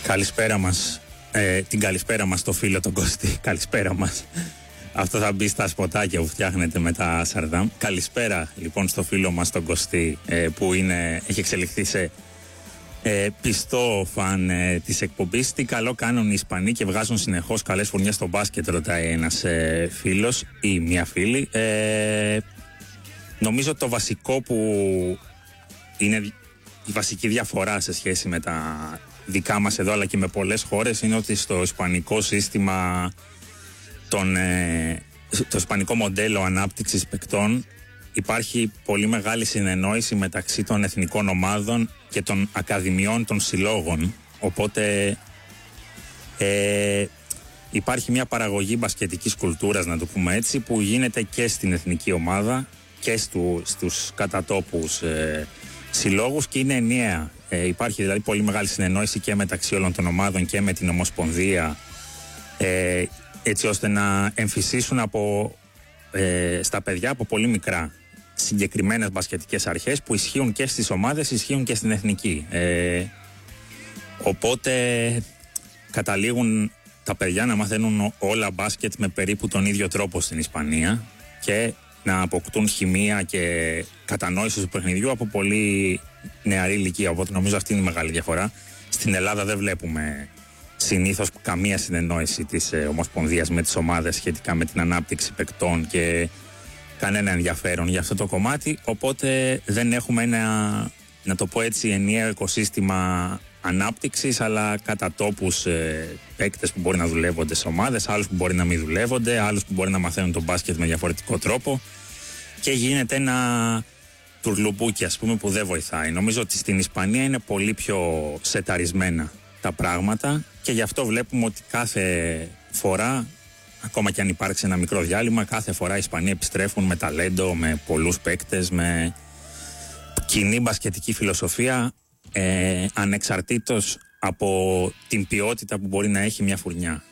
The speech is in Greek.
Καλησπέρα μας. Την καλησπέρα μας στο φίλο τον Κωστή. Καλησπέρα μας. Αυτό θα μπει στα σποτάκια που φτιάχνετε με τα Σαρδάμ. Καλησπέρα λοιπόν στο φίλο μας τον Κωστή, που έχει εξελιχθεί σε πιστό φαν της εκπομπής. Τι καλό κάνουν οι Ισπανοί και βγάζουν συνεχώς καλές φουρνιές στο μπάσκετ, ρωτάει ένας φίλος ή μια φίλη. Νομίζω το βασικό που είναι η βασική διαφορά σε σχέση με τα δικά μας εδώ αλλά και με πολλές χώρες είναι ότι στο ισπανικό σύστημα, το ισπανικό μοντέλο ανάπτυξης παικτών, υπάρχει πολύ μεγάλη συνεννόηση μεταξύ των εθνικών ομάδων και των ακαδημιών των συλλόγων, οπότε υπάρχει μια παραγωγή μπασκετικής κουλτούρας, να το πούμε έτσι, που γίνεται και στην εθνική ομάδα και στους κατατόπους συλλόγους και είναι ενιαία. Υπάρχει δηλαδή πολύ μεγάλη συνεννόηση και μεταξύ όλων των ομάδων και με την Ομοσπονδία, έτσι ώστε να εμφυσίσουν στα παιδιά από πολύ μικρά συγκεκριμένες μπασκετικές αρχές που ισχύουν και στις ομάδες, ισχύουν και στην εθνική. Οπότε καταλήγουν τα παιδιά να μαθαίνουν όλα μπάσκετ με περίπου τον ίδιο τρόπο στην Ισπανία και να αποκτούν χημεία και κατανόηση του παιχνιδιού από πολύ νεαρή ηλικία. Οπότε νομίζω αυτή είναι η μεγάλη διαφορά. Στην Ελλάδα δεν βλέπουμε συνήθως καμία συνεννόηση της Ομοσπονδίας με τις ομάδες σχετικά με την ανάπτυξη παικτών και κανένα ενδιαφέρον για αυτό το κομμάτι. Οπότε δεν έχουμε ένα, να το πω έτσι, ενιαίο οικοσύστημα ανάπτυξης, αλλά κατά τόπους παίκτες που μπορεί να δουλεύονται σε ομάδες, άλλους που μπορεί να μην δουλεύονται, άλλους που μπορεί να μαθαίνουν τον μπάσκετ με διαφορετικό τρόπο και γίνεται ένα τουρλουμπούκι, ας πούμε, που δεν βοηθάει. Νομίζω ότι στην Ισπανία είναι πολύ πιο σεταρισμένα τα πράγματα και γι' αυτό βλέπουμε ότι κάθε φορά, ακόμα και αν υπάρξει ένα μικρό διάλειμμα, κάθε φορά οι Ισπανοί επιστρέφουν με ταλέντο, με πολλούς παίκτες, με κοινή μπασκετική φιλοσοφία, ανεξαρτήτως από την ποιότητα που μπορεί να έχει μια φουρνιά.